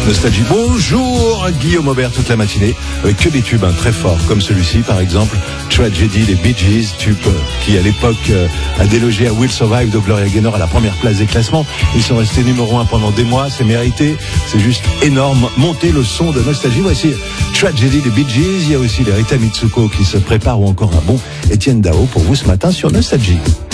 Nostalgie. Bonjour Guillaume Aubert toute la matinée avec que des tubes très forts comme celui-ci par exemple, Tragedy des Bee Gees, tube qui à l'époque a délogé à Will Survive de Gloria Gaynor à la première place des classements. Ils sont restés numéro 1 pendant des mois, c'est mérité, c'est juste énorme. Montez le son de Nostalgie. Voici Tragedy des Bee Gees. Il y a aussi les Rita Mitsuko qui se préparent ou encore un bon Étienne Dao pour vous ce matin sur Nostalgie.